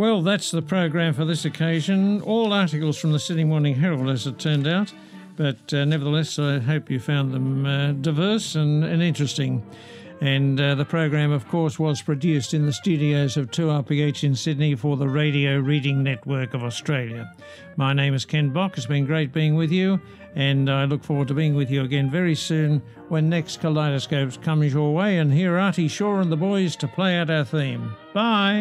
Well, that's the program for this occasion. All articles from the Sydney Morning Herald, as it turned out. But nevertheless, I hope you found them diverse and interesting. And the program, of course, was produced in the studios of 2RPH in Sydney for the Radio Reading Network of Australia. My name is Ken Bock. It's been great being with you, and I look forward to being with you again very soon when next Kaleidoscopes comes your way. And here are Artie Shaw and the boys to play out our theme. Bye!